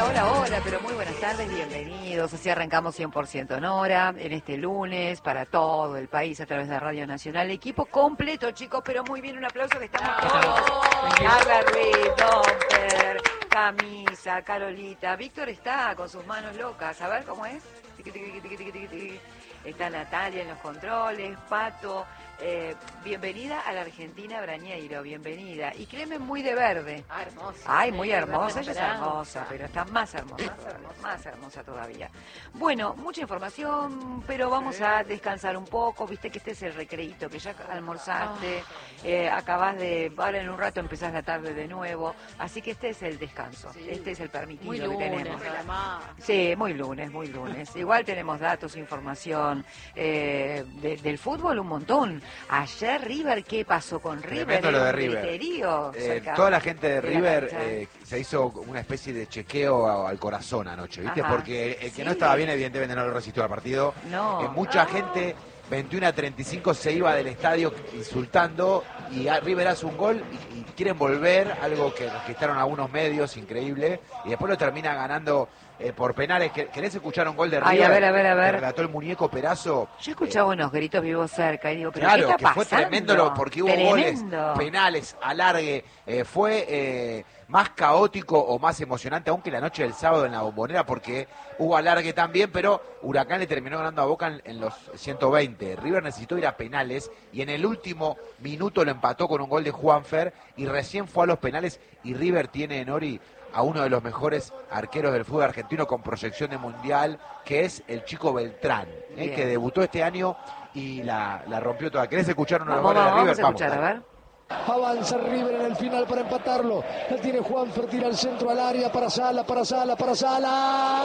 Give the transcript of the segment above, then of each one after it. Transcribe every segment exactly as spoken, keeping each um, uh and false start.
Hola, hola, hola, pero muy buenas tardes, bienvenidos. Así arrancamos cien por ciento en hora, en este lunes, para todo el país a través de Radio Nacional. Equipo completo, chicos, pero muy bien, un aplauso que estamos todos. Carla Ruiz, Domper, Camisa, Carolita. Víctor está con sus manos locas, a ver cómo es. Tiqui, tiqui, tiqui, tiqui, tiqui, tiqui. Está Natalia en los controles, Pato. Eh, bienvenida a la Argentina Brañeiro, bienvenida. Y Clemen muy de verde. Ah, hermosa. Ay, sí, muy hermosa, ella es esperanza. hermosa, pero está más hermosa, más hermosa, más hermosa todavía. Bueno, mucha información, pero vamos a descansar un poco. Viste que este es el recreíto, que ya almorzaste, eh, acabás de, ahora en un rato empezás la tarde de nuevo, así que este es el descanso, Sí. este es el permitido Muy que lunes, tenemos. además. Sí, muy lunes, muy lunes. Igual tenemos datos, información eh, de- del fútbol un montón. Ayer River, ¿qué pasó con River? Tremendo lo Era de un River. griterío Eh, cerca toda la gente de de la River cancha. eh, se hizo una especie de chequeo a- al corazón anoche, ¿viste? Ajá. Porque el que Sí. no estaba bien, evidentemente no lo resistió al partido. No. Eh, mucha gente, veintiuno a treinta y cinco, se iba del estadio insultando y a- River hace un gol y, y quieren volver, algo que registraron algunos medios, increíble, y después lo termina ganando eh, por penales. ¿Quer- ¿Querés escuchar un gol de River? Ay, a ver, a ver, a ver. Que relató el muñeco Perazo. Yo escuchaba unos gritos vivos cerca y digo, ¿pero Claro, qué está que fue pasando? tremendo lo- porque hubo Tremendo. goles, penales, alargue, eh, fue eh, más caótico o más emocionante aún que la noche del sábado en la Bombonera porque hubo alargue también, pero Huracán le terminó ganando a Boca en, en los ciento veinte. River necesitó ir a penales y en el último minuto lo empató con un gol de Juanfer y recién fue a los penales y River tiene en Ori a uno de los mejores arqueros del fútbol argentino con proyección de mundial, que es el Chico Beltrán, eh, Bien. que debutó este año y la, la rompió toda. ¿Querés escuchar uno de los Vamos, goles de vamos, River? vamos a escuchar, dale. a ver. Avanza River en el final para empatarlo. La tiene Juanfer, tira el centro al área para Sala, para Sala, para Sala.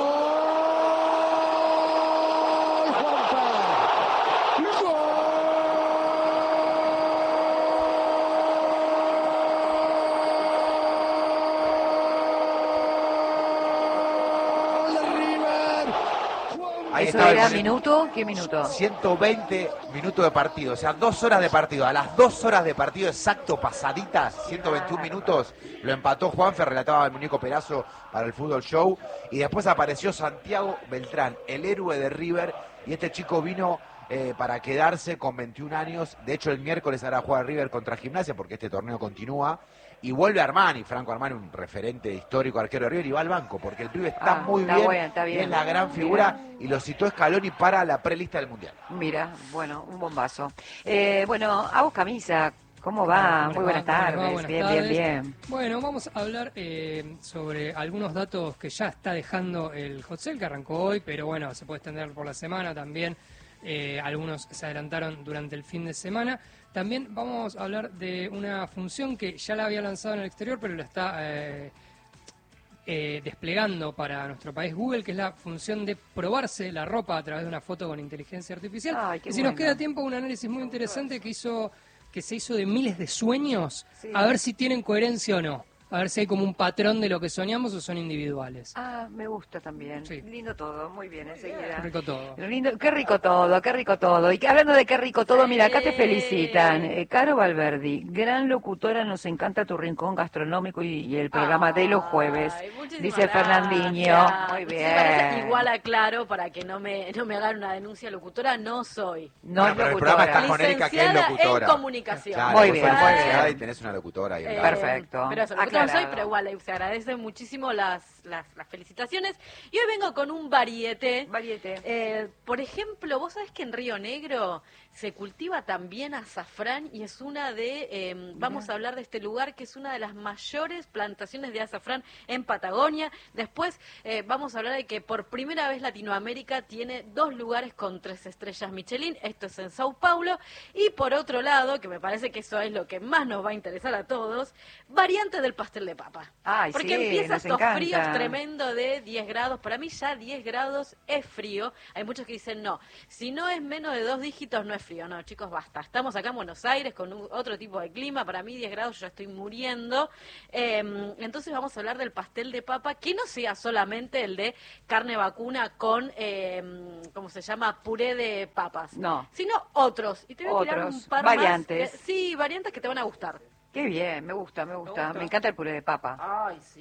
¡Gol! Juanfer. ¡Gol de River! Ahí ¿Eso estaba el era momento. minuto? ¿Qué minuto? ciento veinte minutos de partido, o sea, dos horas de partido. A las dos horas de partido exacto, pasaditas, ciento veintiún minutos, lo empató Juanfer, relataba el muñeco Perazo para el Fútbol Show. Y después apareció Santiago Beltrán, el héroe de River. Y este chico vino eh, para quedarse con veintiún años. De hecho, el miércoles hará jugar River contra Gimnasia, porque este torneo continúa. Y vuelve Armani, Franco Armani, un referente histórico arquero de River, y va al banco, porque el pibe está Ah, muy está bien, bueno, está bien. y es la gran figura, y lo citó Scaloni para la prelista del Mundial. Mira, bueno, un bombazo. Eh, bueno, a vos, Camisa, ¿cómo va? ¿Cómo Muy buenas les va? ¿Cómo les va? tardes. Buenas Bien, tardes. bien, bien. Bueno, vamos a hablar eh, sobre algunos datos que ya está dejando el Hot Sale, que arrancó hoy, pero bueno, se puede extender por la semana también. Eh, algunos se adelantaron durante el fin de semana. También vamos a hablar de una función que ya la había lanzado en el exterior, pero la está eh, eh, desplegando para nuestro país Google, que es la función de probarse la ropa a través de una foto con inteligencia artificial. Ay, qué y si nos bueno. queda tiempo, un análisis muy interesante que hizo que se hizo de miles de sueños, Sí. a ver si tienen coherencia o no. A ver si hay como un patrón de lo que soñamos o son individuales. Ah, me gusta también. Sí. Lindo todo, muy bien, enseguida. Qué rico todo. Lo lindo, qué rico todo, qué rico todo. Y que, hablando de qué rico todo, mira, acá te felicitan. Eh, Caro Valverdi, gran locutora, nos encanta tu rincón gastronómico y, y el programa de los jueves. Ay, muchísimas Dice gracias. Fernandinho. Muy Muchísimas gracias. bien. Igual aclaro para que no me, no me hagan una denuncia locutora, no soy. No Bueno, es pero el locutora. programa está con Erika, que es Licenciada locutora. en comunicación. Claro, Muy vos bien, sos muy licenciada bien. y tenés una locutora ahí al Eh, lado. Perfecto. Pero eso, locutora no soy, Aclarado. pero igual eh, se agradecen muchísimo las, las, las felicitaciones. Y hoy vengo con un variete. Variete. Eh, por ejemplo, vos sabés que en Río Negro se cultiva también azafrán y es una de, eh, vamos a hablar de este lugar que es una de las mayores plantaciones de azafrán en Patagonia. Después eh, vamos a hablar de que por primera vez Latinoamérica tiene dos lugares con tres estrellas Michelin, esto es en Sao Paulo. Y por otro lado, que me parece que eso es lo que más nos va a interesar a todos, variante del pastel de papa. Ay, Porque sí, empieza nos estos encanta. fríos tremendos de diez grados. Para mí ya diez grados es frío. Hay muchos que dicen no. Si no es menos de dos dígitos no es frío. No, chicos, basta. Estamos acá en Buenos Aires con un- otro tipo de clima. Para mí diez grados yo ya estoy muriendo. Eh, entonces vamos a hablar del pastel de papa, que no sea solamente el de carne vacuna con, eh, ¿cómo se llama? Puré de papas. No. Sino otros. Y te voy a tirar Otros. un par Variantes. más. Eh, sí, variantes que te van a gustar. Qué bien, me gusta, me gusta. gusta? Me encanta el puré de papa. Ay, sí.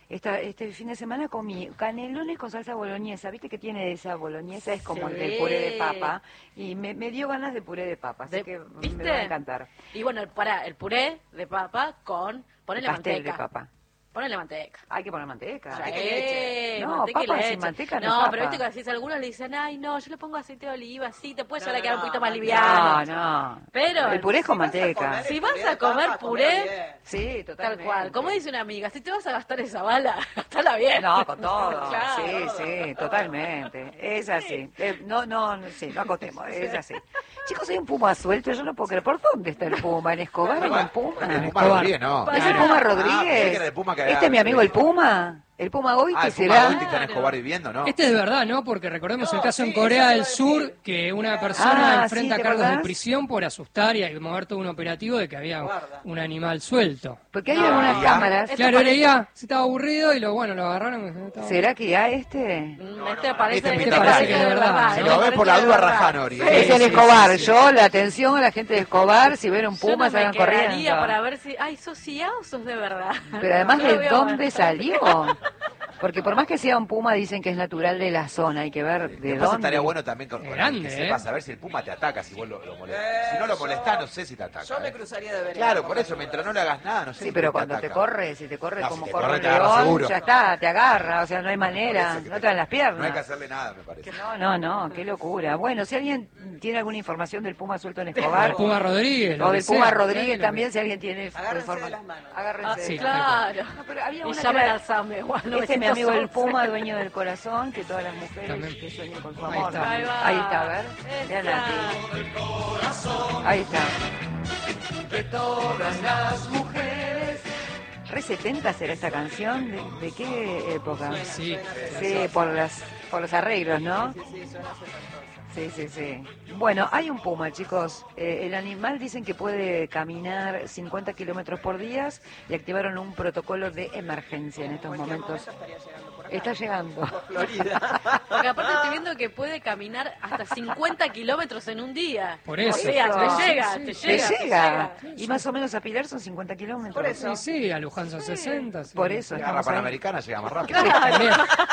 Esta, este fin de semana comí canelones con salsa boloñesa. ¿Viste que tiene esa boloñesa? Es como Sí. el del puré de papa. Y me, me dio ganas de puré de papa, así De- que ¿viste? me va a encantar. Y bueno, el- para el puré de papa con... Ponele Pastel manteca. de papa. Ponele manteca. Hay que poner manteca. Sí, leche. No, manteca y papa sin leche. manteca no No, es papa. pero viste que decís, algunos le dicen, ay, no, yo le pongo aceite de oliva, sí, te puede llegar No, a quedar no, un poquito más no, liviano. No, no. Pero El puré es con Si vas a manteca. comer Si el vas puré a de comer papa, puré, comelo bien. Sí, tal totalmente. cual. Como dice una amiga, si te vas a gastar esa bala, gastala bien. No, con todo. Claro. Sí, sí, totalmente. Es así. Eh, no, no, no, sí, no acostemos. Es así. Chicos, hay un puma suelto, yo no puedo creer. ¿Por dónde está el puma? ¿En Escobar o en Puma? El Puma Escobar. Rodríguez, no. ¿Es el Claro. Puma Ah, pensé Rodríguez? que era el Puma que ¿Este había- es mi amigo el Puma? ¿El Puma Goiti Ah, el Puma será? Goiti está en Escobar viviendo, ¿no? Este es de verdad, ¿no? Porque recordemos No, el caso sí, en Corea eso del iba a Sur, decir. que una persona Ah, enfrenta sí, ¿te cargos de acordás? prisión por asustar y mover todo un operativo de que había Guarda. un animal suelto. Porque hay No, algunas ya. cámaras. Eso Claro, era parece- ya, se estaba aburrido y lo bueno, lo agarraron. y estaba- ¿Será que ya este? Mm, Este parece, Este este parece parece que de es de verdad. verdad. Si Si este lo ves por la parece duda, de verdad. raja Nori. Sí, ¿eh? es en sí, Escobar. sí, sí. Yo, la atención a la gente de Escobar, si ven un Yo Puma, no me salgan quedaría corriendo. para ver si, ay, ¿sos I A o sos de verdad? Pero además, No lo ¿de veo dónde más. salió? Porque por más que sea un Puma, dicen que es natural de la zona. Hay que ver de Después dónde. estaría bueno también con, con el Grande, que ¿eh? sepas saber si el Puma te ataca, si vos lo, lo molestas. Eh, Si no lo yo- molestás, no sé si te ataca. Yo me ¿eh? cruzaría de vereda. Claro, por eso, mientras no le hagas nada, no sé Sí, si pero te cuando te ataca. corre, si te corre No, como si te corre corre, un te agarra león, seguro. ya está, te agarra. O sea, no hay Por manera, eso que no te dan las piernas. No hay que hacerle nada, me parece. No, no, no, qué locura. Bueno, si alguien tiene alguna información del Puma suelto en Escobar, El Puma Rodríguez. lo o que del Puma sea, Rodríguez lo que- también, si alguien tiene Agárrense información. de las manos. Agárrense. Ah, de sí, las manos. claro. No, pero había Y una que llamen era- al SAME, Juan, Este es mi amigo el novecientos once. Puma, dueño del corazón, que todas las mujeres También. que sueñen con su Ahí amor. está. Ahí va. Ahí está, a ver. Esa. Vean aquí. Ahí está. Que todas las mujeres. ¿Re setenta será esta canción? ¿De, de qué época? Sí. Sí, por, las, por los arreglos, ¿no? Sí, sí, suena setentoso. Sí, sí, sí. Bueno, hay un puma, chicos. Eh, el animal dicen que puede caminar cincuenta kilómetros por día y activaron un protocolo de emergencia en estos Cualquier momentos. momento estaría llegando por acá. Está llegando. Por Florida. Porque aparte estoy viendo que puede caminar hasta cincuenta kilómetros en un día. Por eso. O sea, No. te llega, Sí, te sí. Te llega. te llega. Y más o menos a Pilar son cincuenta kilómetros. Por eso. Sí, sí, a Luján son sesenta. sí. Por eso La garra estamos ahí. panamericana llega más rápido. También.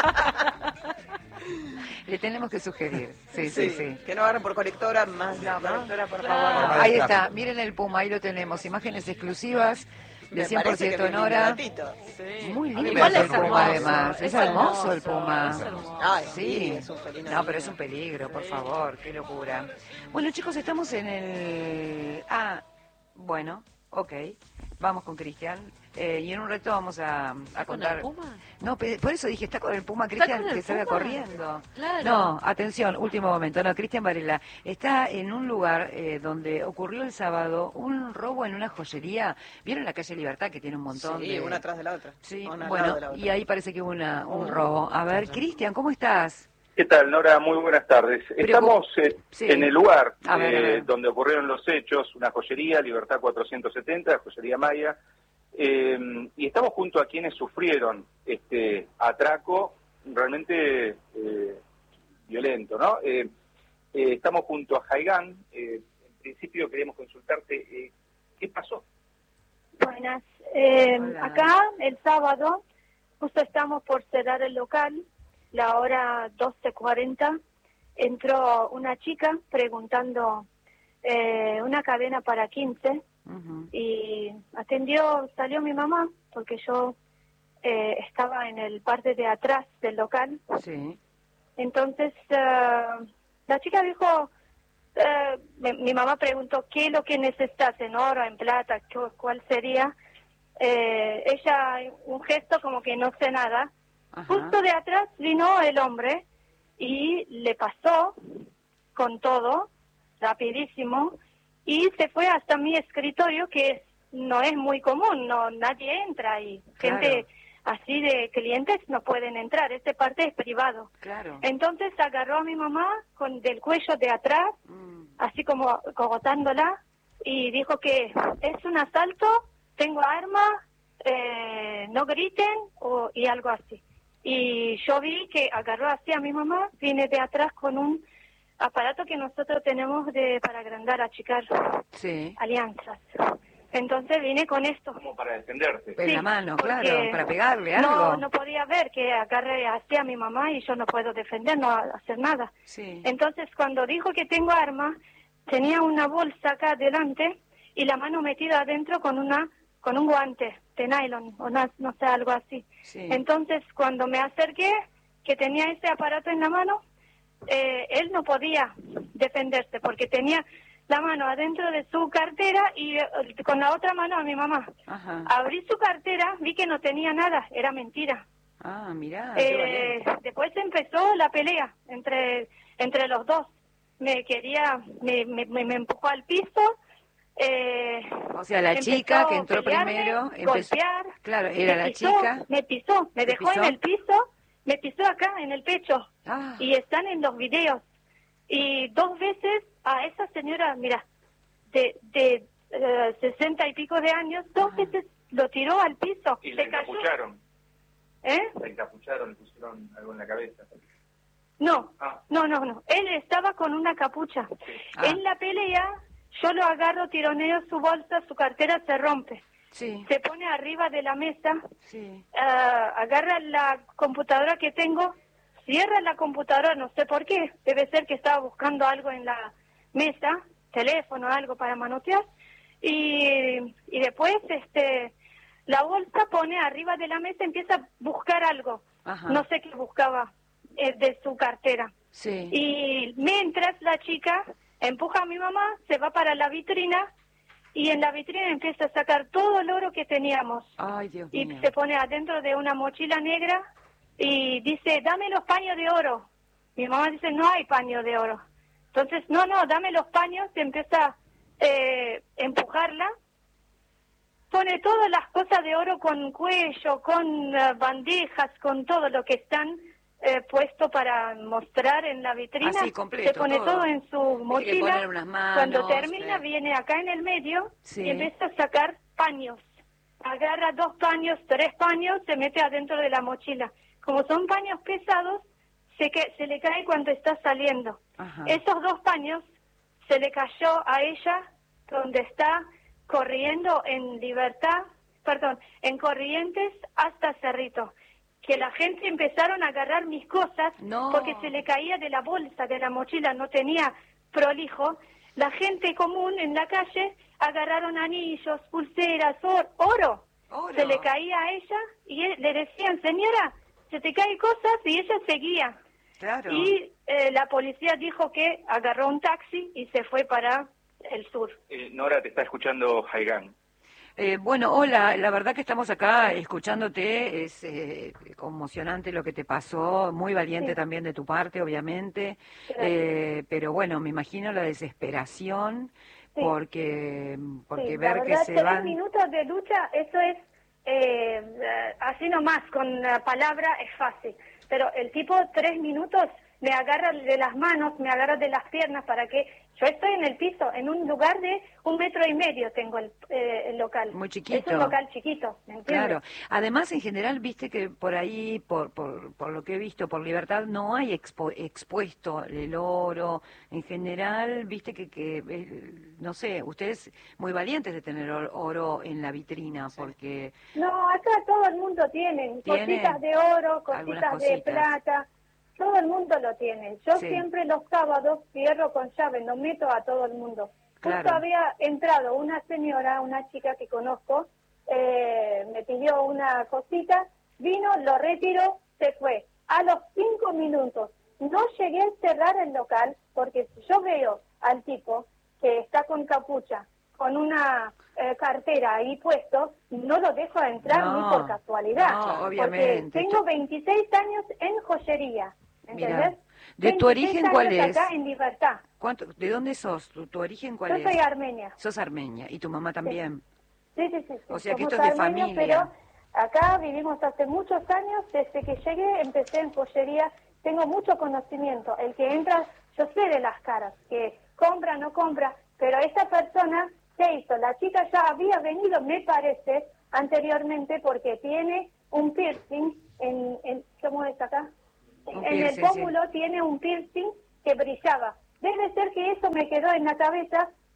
Le tenemos que sugerir. Sí, sí, sí. Que no agarren por colectora más. No, ¿no? doctora, por Claro. favor. Normal Ahí de está, tráfico. miren el puma, ahí lo tenemos. Imágenes exclusivas de Me cien por parece que ciento en me vi un hora. ratito. Sí. Muy A mí lindo me es hace el un puma, poco además. Es, Es hermoso el hermoso, puma. es hermoso. Ay, Sí, sí, es un felino no, pero lindo. es un peligro, por favor, qué locura. Bueno, chicos, estamos en el... Ah, bueno, ok, vamos con Cristian. Eh, y en un reto vamos a, a ¿Con el contar... Puma? No, pe- por eso dije, está con el Puma ¿Está Cristian con el que se ve Puma? corriendo. Claro. No, atención, último momento. No, Cristian Varela está en un lugar eh, donde ocurrió el sábado un robo en una joyería. ¿Vieron la calle Libertad que tiene un montón Sí, de... una atrás de la otra. Sí, Una al bueno, lado de la otra. y ahí parece que hubo una, un robo. A ver, Cristian, ¿cómo estás? ¿Qué tal, Nora? Muy buenas tardes. Estamos eh, Sí. en el lugar A ver, eh, a ver. donde ocurrieron los hechos, una joyería, Libertad cuatrocientos setenta, joyería Maya, eh, y estamos junto a quienes sufrieron este atraco realmente eh, violento, ¿no? Eh, eh, estamos junto a Jaigán. Eh, en principio queríamos consultarte eh, qué pasó. Buenas. Eh, Hola. acá el sábado justo estamos por cerrar el local, la hora doce cuarenta, entró una chica preguntando eh, una cadena para quince Ujú. y atendió, salió mi mamá porque yo eh, estaba en el parte de atrás del local. Sí. Entonces eh, la chica dijo, eh, mi, mi mamá preguntó qué es lo que necesitas, en oro, en plata, qué- cuál sería. Eh, ella, un gesto como que no sé nada. Ajá. Justo de atrás vino el hombre y le pasó con todo, rapidísimo, y se fue hasta mi escritorio, que es- no es muy común, no nadie entra ahí. Claro. Gente así de clientes no pueden entrar, esta parte es privado. Claro. Entonces agarró a mi mamá con del cuello de atrás, Mm. así como cogotándola, y dijo que es un asalto, tengo arma, eh, no griten, o, y algo así. Y yo vi que agarró así a mi mamá, viene de atrás con un aparato que nosotros tenemos de para agrandar, achicar Sí. alianzas. Entonces vine con esto. Como para defenderte. En Sí, la mano, porque claro, para pegarle algo. No, no podía ver que agarré así a mi mamá y yo no puedo defender, no hacer nada. Sí. Entonces cuando dijo que tengo arma, tenía una bolsa acá adelante y la mano metida adentro con una con un guante de nylon o no, no sé, algo así. Sí. Entonces cuando me acerqué, que tenía ese aparato en la mano, eh, él no podía defenderse porque tenía la mano adentro de su cartera y eh, con la otra mano a mi mamá. Ajá. Abrí su cartera, vi que no tenía nada, era mentira. Ah, mirá. Eh, después empezó la pelea entre entre los dos. Me quería, me, me, me empujó al piso. Eh, O sea, la empezó chica que a entró pelearme, primero, empezó- golpear. claro, era me la pisó, chica. Me pisó, me ¿Te dejó pisó? en el piso, me pisó acá en el pecho. Ah. Y están en los videos. Y dos veces a esa señora, mira, de, de eh, sesenta y pico de años, dos veces lo tiró al piso. Y le se cayó. encapucharon. ¿Eh? Le encapucharon, le pusieron algo en la cabeza. No, Ah. no, no, no. Él estaba con una capucha. Ah. En la pelea, yo lo agarro, tironeo su bolsa, su cartera se rompe. Sí, Se pone arriba de la mesa, sí. ah, agarra la computadora que tengo, cierra la computadora, no sé por qué. Debe ser que estaba buscando algo en la mesa, teléfono, algo para manotear. Y, y después, este, la bolsa pone arriba de la mesa, empieza a buscar algo. Ajá. No sé qué buscaba eh, de su cartera. Sí. Y mientras la chica empuja a mi mamá, se va para la vitrina y en la vitrina empieza a sacar todo el oro que teníamos. Ay, Dios Y mío. se pone adentro de una mochila negra y dice, dame los paños de oro. Mi mamá dice, no hay paño de oro. Entonces, no, no, dame los paños, y empieza a eh, empujarla. Pone todas las cosas de oro con cuello, con uh, bandejas, con todo lo que están eh, puesto para mostrar en la vitrina. Así, completo, se pone todo. todo, en su Tiene que mochila. poner unas manos, Cuando termina, eh. viene acá en el medio Sí. y empieza a sacar paños. Agarra dos paños, tres paños, se mete adentro de la mochila. Como son paños pesados, se, que, se le cae cuando está saliendo. Ajá. Esos dos paños se le cayó a ella donde está corriendo en Libertad, perdón, en Corrientes hasta Cerrito. Que la gente empezaron a agarrar mis cosas No. porque se le caía de la bolsa, de la mochila, no tenía prolijo. La gente común en la calle agarraron anillos, pulseras, or- oro. Oro. Se le caía a ella y él- le decían, señora, se te caen cosas, y ella seguía. Claro. Y eh, la policía dijo que agarró un taxi y se fue para el sur. Eh, Nora, te está escuchando Haigán. Eh, bueno, hola, la verdad que estamos acá escuchándote, es eh, conmocionante lo que te pasó, muy valiente Sí. también de tu parte, obviamente, Gracias. eh, pero bueno, me imagino la desesperación, Sí. porque, porque Sí, ver la que verdad, se tres van... minutos de lucha, eso es, eh, eh, así nomás, con la palabra es fácil. Pero el tipo, tres minutos, me agarra de las manos, me agarra de las piernas para que... Yo estoy en el piso, en un lugar de un metro y medio tengo el, eh, el local. Muy chiquito. Es un local chiquito, ¿me entiendes? Claro. Además, en general, viste que por ahí, por, por, por lo que he visto, por Libertad, no hay expo- expuesto el oro. En general, viste que, que eh, no sé, ustedes muy valientes de tener or- oro en la vitrina, porque... No, acá todo el mundo tiene, Tiene cositas de oro, algunas cositas de cositas. plata, todo el mundo lo tiene. Yo Sí. siempre los sábados cierro con llave, lo meto a todo el mundo. Claro. Justo había entrado una señora, una chica que conozco, eh, me pidió una cosita, vino, lo retiró, se fue. A los cinco minutos no llegué a cerrar el local porque si yo veo al tipo que está con capucha, con una eh, cartera ahí puesto, no lo dejo entrar No, ni por casualidad. no, obviamente. Porque tengo veintiséis años en joyería, ¿entendés? Mirá. ¿De tu veintiséis origen cuál años es? acá en Libertad. ¿Cuánto, ¿De dónde sos? ¿Tu, tu origen cuál Yo es? soy armenia. Sos armenia. ¿Y tu mamá también? Sí, sí, sí. sí. O sea que Somos esto es de armenios, familia. Pero acá vivimos hace muchos años, desde que llegué empecé en joyería, tengo mucho conocimiento. El que entra, yo sé de las caras, que compra, no compra, pero esa persona se hizo. La chica ya había venido, me parece, anteriormente, porque tiene un piercing en, en ¿cómo es acá? Un en piercing, el pómulo tiene un piercing que brillaba. Debe ser que eso me quedó en la cabeza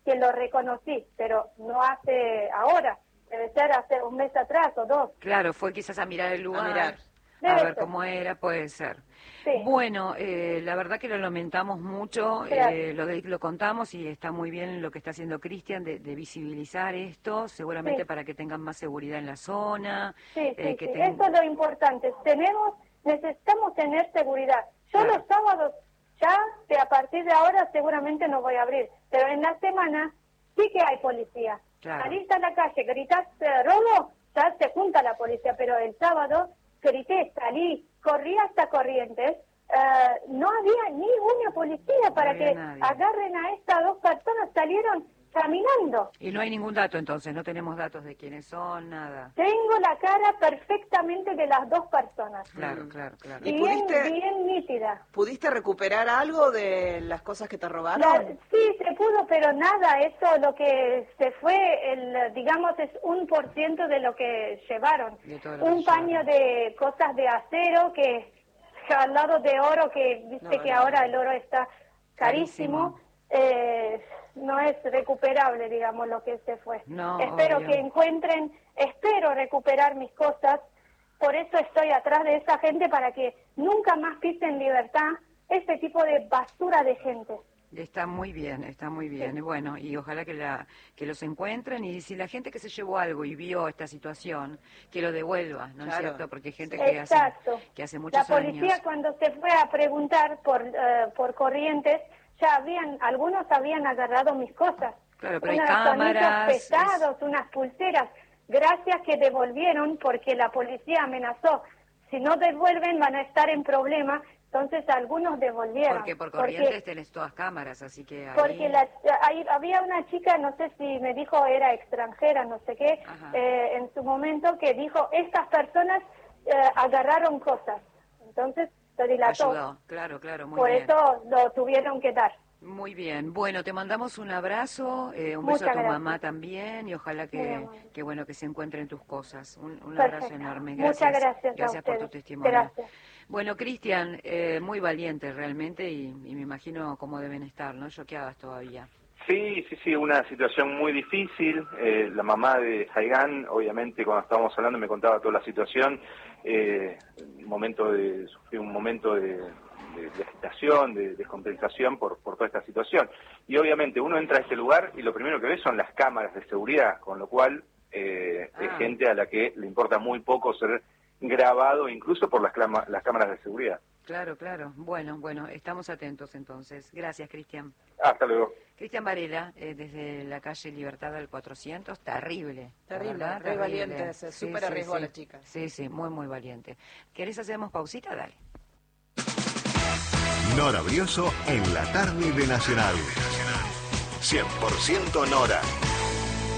que lo reconocí, pero no hace ahora, debe ser hace un mes atrás o dos. Claro, fue quizás a mirar el lugar, a, mirar. Debe ver ser. cómo era, puede ser. Sí. Bueno, eh, la verdad que lo lamentamos mucho, Claro. eh, lo, de- lo contamos y está muy bien lo que está haciendo Cristian de, de visibilizar esto, seguramente Sí. para que tengan más seguridad en la zona. Sí, sí, eh, que sí. ten- Eso es lo importante. Tenemos, necesitamos tener seguridad. Yo Claro. los sábados, ya de a partir de ahora seguramente no voy a abrir, pero en la semana sí que hay policía. Claro. Salís a la calle, gritás eh, robo, ya se junta la policía, pero el sábado grité, salí, corrí hasta Corrientes, eh, no había ni una policía para había que nadie. agarren a estas dos personas, salieron caminando. Y no hay ningún dato entonces, no tenemos datos de quiénes son, nada. Tengo la cara perfectamente de las dos personas. Claro, claro, claro. ¿Y Bien, pudiste- bien nítida. ¿Pudiste recuperar algo de las cosas que te robaron? La- sí, se pudo, pero nada, eso lo que se fue, el, digamos, es un por ciento de lo que llevaron. De todo lo Un que paño de cosas de acero que al lado de oro, que viste No, que no, ahora no. el oro está carísimo, eh, no es recuperable, digamos, lo que se fue. No, espero obvio. que encuentren, espero recuperar mis cosas, por eso estoy atrás de esa gente para que nunca más pisen libertad este tipo de basura de gente. Está muy bien, está muy bien. Bueno, y ojalá que la que los encuentren y si la gente que se llevó algo y vio esta situación, que lo devuelva, ¿no es Claro. cierto? Porque hay gente que hace, Exacto. que hace La muchos policía años... cuando se fue a preguntar por eh, por Corrientes, ya habían, algunos habían agarrado mis cosas. Claro, pero hay Unos cámaras, anillos pesados, unas pulseras. Gracias que devolvieron porque la policía amenazó. Si no devuelven van a estar en problemas. Entonces algunos devolvieron. Porque por Porque- Corrientes tenés todas cámaras, así que ahí... Porque la, ahí había una chica, no sé si me dijo era extranjera, no sé qué, Ajá. eh, en su momento que dijo, estas personas eh, agarraron cosas. Entonces se dilató. Ayudó, claro, claro, muy Por bien. eso lo tuvieron que dar. Muy bien. Bueno, te mandamos un abrazo, eh, un Muchas beso a tu gracias. mamá también y ojalá Muy que, amable. que bueno que se encuentren tus cosas. Un, un Perfecto. abrazo enorme. Muchas Gracias. gracias a Gracias por tu ustedes. testimonio. Gracias. Bueno, Cristian, eh, muy valiente realmente y, y me imagino cómo deben estar, ¿no? Choqueadas todavía. Sí, sí, sí, una situación muy difícil. Eh, la mamá de Haigán, obviamente, cuando estábamos hablando me contaba toda la situación. Eh, un momento de, sufrí un momento de, de, de agitación, de descompensación por, por toda esta situación. Y obviamente uno entra a este lugar y lo primero que ve son las cámaras de seguridad, con lo cual eh, Ah. es gente a la que le importa muy poco ser grabado, incluso por las, clama- las cámaras de seguridad. Claro, claro. Bueno, bueno, estamos atentos entonces. Gracias, Cristian. Hasta luego. Cristian Varela, eh, desde la calle Libertad al cuatrocientos, terrible. la Terrible, verdad, re terrible. valiente, se súper arriesgó la chica. Sí, sí, muy, muy valiente. ¿Querés hacemos pausita? Dale. Nora Brioso en la tarde de Nacional. cien por ciento Nora.